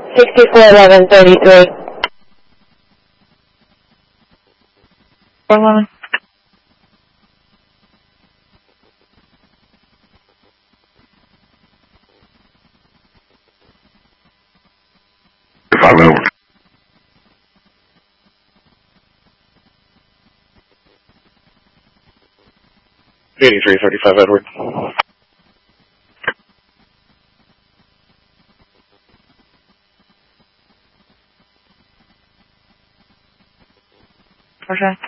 641133. 411. If I will. 8335 Edward. Roger.